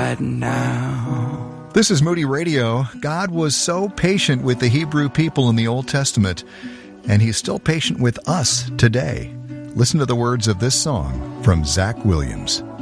right now. This is Moody Radio. God was so patient with the Hebrew people in the Old Testament, and He's still patient with us today. Listen to the words of this song from Zach Williams.